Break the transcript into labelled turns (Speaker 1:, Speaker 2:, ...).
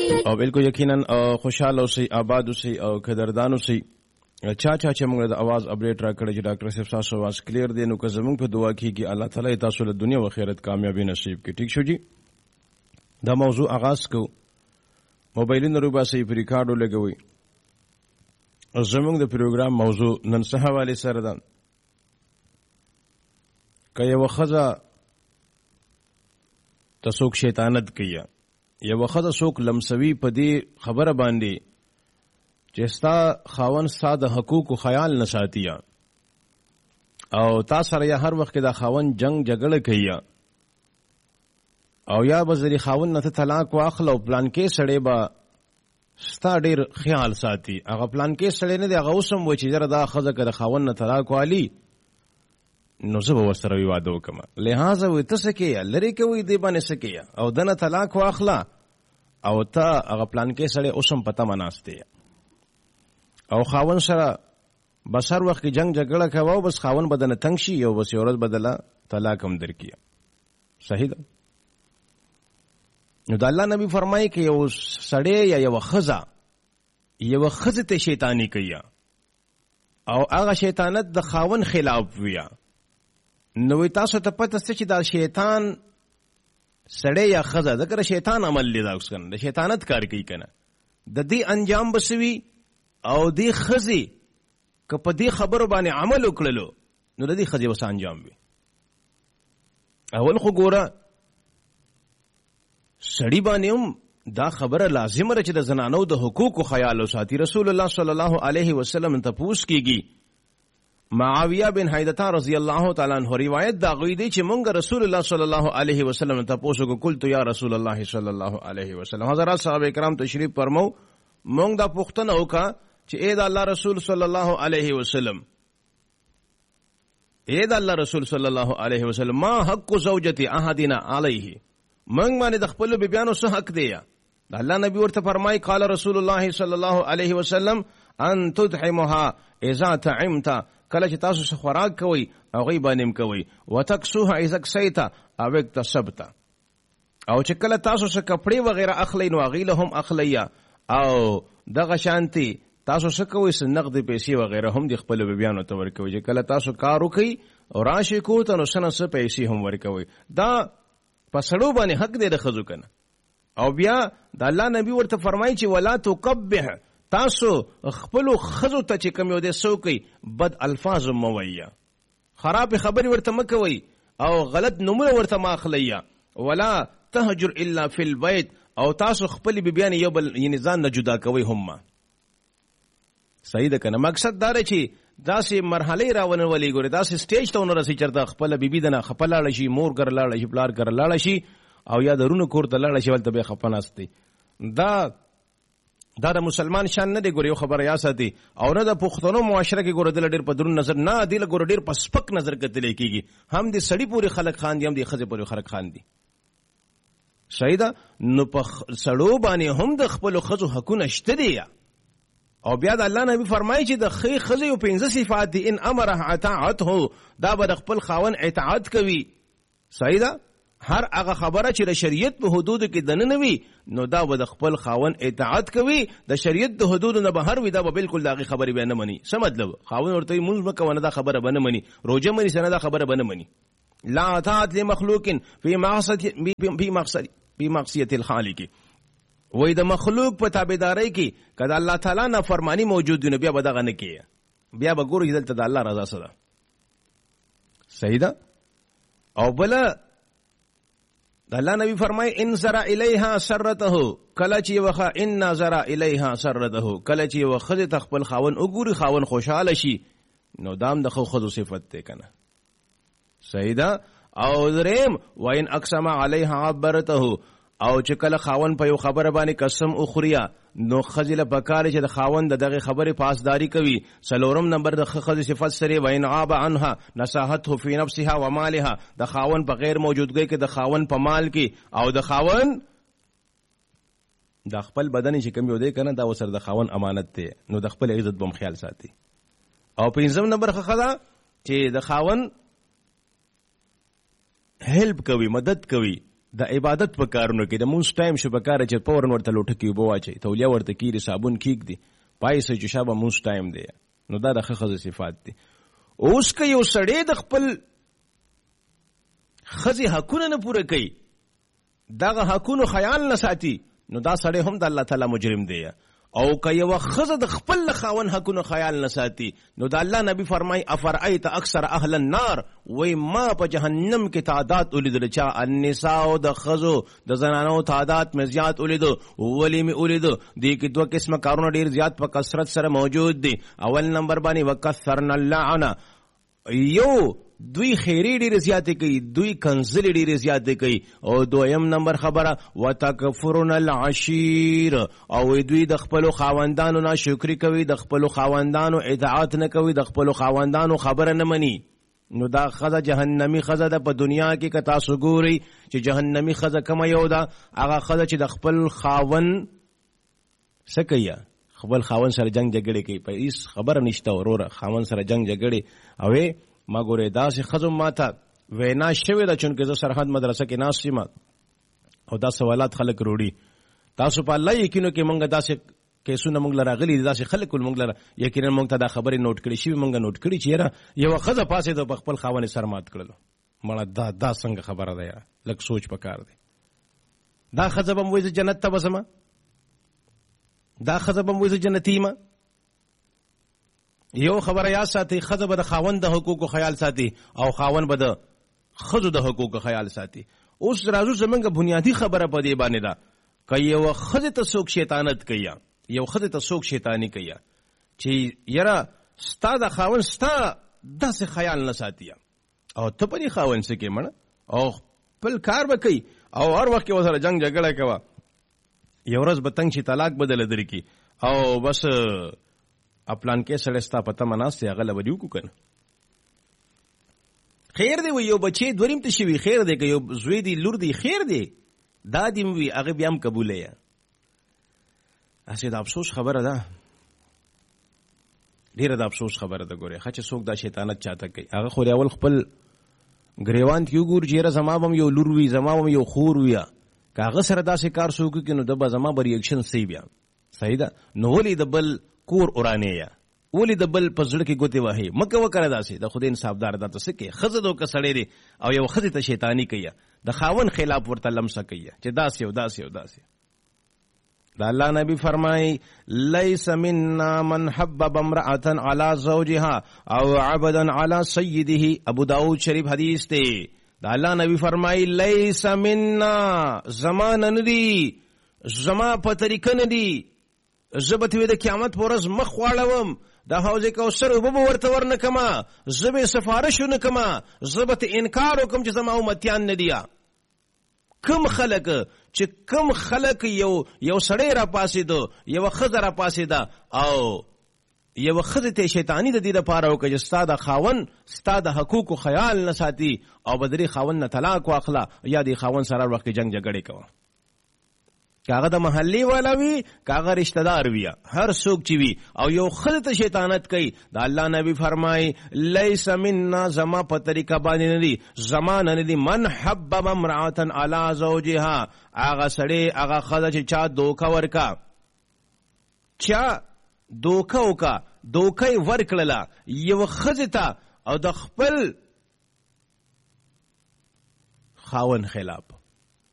Speaker 1: او بالکل یقینا خوشاله اوسئ آباد اوسئ او قدردان اوسئ چا چې موږ د आवाज اپډیټ را کړی چې ډاکټر صاحب تاسو आवाज کلیر دی نو که زموږ په دعا کیږي الله تعالی تاسو له دنیا او آخرت کامیابی نصیب کړي. ٹھیک شو جی. دا موضوع آغاز کو موبایلونو رو باسي په ریکارډو لګوي. زموږ د پروګرام موضوع نن څه حواله سره ده. که یو خزه تاسو شیطانت کوي یو خزه څوک لمسوي په دې خبره باندې چې ستا خاون ستا د حقوقو خیال نه ساتي او تا سره یا هر وخت دا خاون جنگ جګړه کوي او یا بزری خاون نه طلاق واخلو پلان کې سړی با ستا ډیر خیال ساتي هغه پلان کې سړی نه دی هغه اوسم و چې دا خزه کړه خاون نه طلاق والی نو زه به ورسره واده وکم لہذا وي ته سکه لری کوي دی باندې سکه او دنه طلاق واخلا او ته هغه پلان کې سړی اوسم پتا مناسته او خاون سره بس هر وخت جنگ جګړه کوي بس خاون بدن تنگ شي او بس عورت بدله طلاق هم درکیا. صحیح ده. نو د الله نبی فرمایي کې یو سړی یا یو خزه ته شیطانی کوي او هغه شیطانت د خاون خلاف ویا نو تاسو ته پته ست چې دا شیطان سړی یا خزه ذکر شیطان عمل لیدا اوس کنه د شیطانت کار کوي کنه د دې انجام بسوي او دی خزی که په دې خبرو باندې عمل وکړلو نو د دې خزی وس انجام وي. اول خو ګوره سړی باندې هم دا خبره لازم را چې د زنانو د حقوقو خیال وساتي. رسول الله صلی الله علیه وسلم ته پوښ کیږي معاویه بن حیدته رضی الله تعالی عنہ روایت دا غوی دی چې مونږ رسول الله صلی الله علیه وسلم ته پوښ وکړو قلت یا رسول الله صلی الله علیه وسلم. حضرات صحابه کرام تشریف فرمو مونږ دا پوښتنه وکړه چې اے دا الله رسول صلی الله علیه وسلم صلی الله علیه وسلم ما حق زوجتی احدنا علیه مونږ باندې د خپل بیبیانو څه حق دی. الله نبی ورته فرمای قال رسول الله صلی الله علیه وسلم ان تدحمها اذا طعمت کله چې تاسو څه خوراک کوئ او غي باندې کوئ وتکسوها اذا کسیت او اکتسبت او چې کله تاسو څه کپڑے وغیرہ اخلي نو غي لهم اخلیا او دغه شانتي تاسو څه کوئ څه نقد پیسې وغیرہ هم د خپل بیبیانو ته ورکوي چې کله تاسو کار وکئ او راشي کو ته نو څه پیسې هم ورکوي. دا پسړو باندې حق دی د خزو کنه. او بیا د الله نبی ورته فرمایي چې ولا تقبح تاسو خپل خزو ته چې کوم یو د سوکي بد الفاظ مویا خراب خبري ورته مکوي او غلط نمونه ورته ماخلیا ولا تهجر الا فی البيت او تاسو خپل بیبیان یو بل یعنی ځان نه جدا کوي هم. صحیح ده کنه. مقصد دا چې داسې مرحله راونه ولې ګوره داسې سټیج ته ونرسي چرته خپل بیبي دنه خپل لاړ شي مور ګر لاړ شي پلار ګر لاړ شي او یا درونه کور ته لاړ شي ولته به خپناستي. دا د مسلمان شان نه دی ګوره یو خبره یا ساتي او نه د پښتنو معاشره کې ګوره د ډېر په درون نظر نه دی ګوره ډېر په سپک نظر کتل کېږي هم د سړی پوری خلک خان دي هم د خزه پوری خلک خان دي. صحیح ده. نو په سړو باندې هم د خپل خزو حقونه شته دي او بیا د الله نبی فرمایي چې د خې خزه یو 15 صفات دي ان امره اطاعته دا به خپل خاون اطاعت کوي. صحیح ده. هر هغه خبره چې د شریعت په حدود کې دنه وي نو دا به د خپل خاون اطاعت کوي. د شریعت د حدود نه بهر وي دا به بالکل داغي خبره به نه مني. څه مطلب خاون ورته مونږ مکونه دا خبره به نه مني روزه مني سنه دا خبره به نه مني. لا اطاعت لمخلوق فی معصیه الخالق وای د مخلوق په تابعداري کې کله الله تعالی نه فرمانی موجود دی بیا به دغه نه کیه بیا به ګورې دلته د الله رضا سره. صحیح ده. او بل د الله نبی فرمای ان زرا الیها سرته کله چې وخه ان زرا الیها سرته کله چې وخه د خپل خاون وګوري خاون خوشاله شي نو دام د خو صفت ته کنه. صحیح ده. او دریم وین اقسم علیها عبرته او چې کله خاون په یو خبره باندې قسم اخریا نو خزله پکاره چې د خاون دغه خبره پاسداری کوي. سلورم نمبر د خزه صفات سره وین عاب عنها نصاحته فی نفسها و مالها د خاون په غیر موجودګۍ کې د خاون په مال کې او د خاون د خپل بدن چې کوم یو دی کنه دا وسره د خاون امانت ته نو د خپل عزت بم خیال ساتي. او پنځم نمبر خزه چې د خاون هلپ کوي مدد کوي د عبادت په کارونو کې د مونږ ټایم شو په کار چې پورن ورته لوټه کې اوبه واچي تولیه ورته کیږي صابون کیږدي پای سه چې شابه مونږ ټایم دی نو دا د ښځې صفات دي. اوس که یو سړی د خپل ښځې حقونه نه پوره کوي دغه حقونو خیال نه ساتي نو دا سړی هم د الله تعالی مجرم دی. او که یو ښځه د خپل خاوند حقونو خیال نه ساتي نو د الله نبی فرمای افرایت اکثر اهل النار وای ما په جهنم کې تعداد ولیدل چا النساء د ښځو د زنانو تعداد مې زیات ولیدو ولی مې ولیدو دې کې دوه قسمه کارونه ډیر زیات په کثرت سره موجود دي. اول نمبر باندې وکثرنا اللعنه یو دوی خیری ډیر زیاتې کوي دوی کنزلی ډیر زیاتې کوي او دویم نمبر خبره وتکفرن العشیر او دوی د خپل خاوندانو ناشکری کوي د خپل خاوندانو اطاعت نه کوي د خپل خاوندانو خبره نه مني. نو دا خزه جهنمی خزه ده په دنیا کې که تاسو ګورئ چې جهنمی خزه کومه یو ده هغه خزه چې د خپل خاوند څه کوي خپل خاوند سره جنگ جګړه کوي په هیڅ خبره نشته وروره خاوند سره جنگ جګړه او ما ګوره داسې ښځو ماته وینا شوې ده چونکې زه سرحد مدرسه کې ناست یم او دا سوالات خلک روړي تاسو په الله یقینو کې مونږ داسې کیسونه مونږ له راغلي دي داسې خلک مونږ له یقینا مونږ ته دا خبرې نوٹ کړې شوي مونږ نوٹ کړي چې یاره یوه ښځه پاسېده په خپل خاوند یې سر مات کړلو مړه دا څنګه خبره ده یاره لږ سوچ پکار دی. دا ښځه به م وایي زه جنت ته به ځمه دا ښځه به م وایي زه جنتي یم. یو خبره یاد ساتي ښځه به د خاوند د حقوقو خیال ساتي او خاوند به د ښځو د حقوقو خیال ساتي. اوس راځو زمونږ بنیادی خبره په دې باندې ده که یوه ښځې ته څوک شیطانت کوي یو ښځې ته څوک شیطاني کوي چې یاره ستا د خاوند ستا داسې خیال نه ساتي او ته په دې خاوند څه کې مړه او خپل کار به کوي او هر وخت کې ورسره جنګ جګړه کوه یو ورځ به تنګ شي طلاق بدله درکړي او بس پلان کې سړی ستا په تمه ناست دی هغه له به دې وکړو که نه خیر دی وي یو بچی دوریم ته شوي خیر دی که یو زوی دی لور دی خیر دی دا دې م وي هغه بیا هم قبوله یې هسې د افسوس خبره ده ډېره د افسوس خبره ده ګورې ښه چې څوک دا شیطانت چاته کوي هغه خو اول خپل ګریوان کې وګوري چې یاره زما به هم یو لور وي زما به هم یو خور وي که هغه سره داسې کار څوک وکړي نو ده به زما به ریاکشن صحیح بیا صحیح ده نو ولې د بل کور اورانې یا ولې د بل په زړه کې ګوتې وهې مه کوه کړه داسې د خدای انصافدار دا ته څه کوې ښځه دو که سړی دی او یو ښځې ته شیطاني کوي د خاوند خلاف ورته لمسه کوي چې داسې او داسې او داسې. د الله نبی فرمایي لیس منا من حبب امرأة على زوجها او عبدا على سیده ابو داود شریف حدیث دی. د الله نبی فرمایي لیس منا زما نه ندي زما په طریقه نه دي زه به ته د قیامت په ورځ مخ واړوم د حوض کوثر اوبه به ورته ورنه کمه زه به سفارش ونه کمه زه به ته انکار وکړم چې زما امتیان نه دي. کم خلک چې کم خلک یو سړی را پاسېده یوه ښځه را پاسېده او یوه ښځې ته شیطاني د دې دپاره وکړه چې ستا د خاوند ستا د حقوقو خیال نه ساتي او به د دې خاوند نه طلاق واخله یا د خاوند سره هر وخت کې جنګ جګړې کوه که هغه د محلې والا وي که هغه رشته دار وي هر څوک چې وي او یو ښځې ته شیطانت کوي د الله نبی فرمایي لیس منا زما په طریقه باندې نه دي زما نه دي من حبب امرأة علی زوجها هغه سړی هغه ښځه چې چا دوکه ورکا چا دوکه وکا دوکه یې ورکړله یوه ښځې ته او د خپل خاوند خلاف